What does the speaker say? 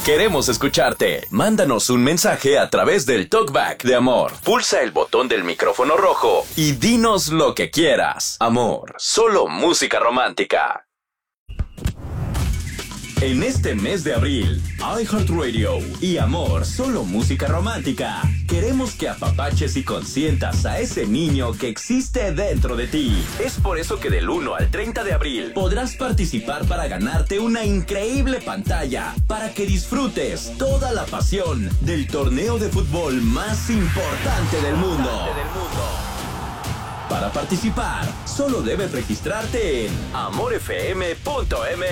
Queremos escucharte. Mándanos un mensaje a través del TalkBack de Amor. Pulsa el botón del micrófono rojo y dinos lo que quieras. Amor, solo música romántica. En este mes de abril, iHeartRadio y Amor, solo música romántica. Queremos que apapaches y consientas a ese niño que existe dentro de ti. Es por eso que del 1 al 30 de abril podrás participar para ganarte una increíble pantalla para que disfrutes toda la pasión del torneo de fútbol más importante del mundo. Para participar, solo debes registrarte en amorfm.mx.